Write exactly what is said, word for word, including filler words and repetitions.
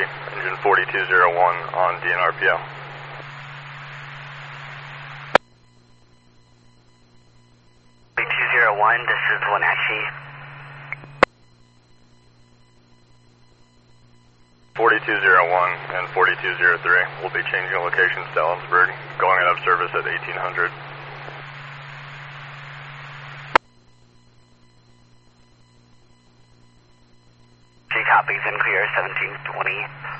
Cherokee, engine forty-two oh one on D N R P M. forty-two oh one, this is Wenatchee. forty-two oh one and forty-two oh three will be changing locations to Ellensburg, going out of service at eighteen hundred. G copies and clear seventeen twenty.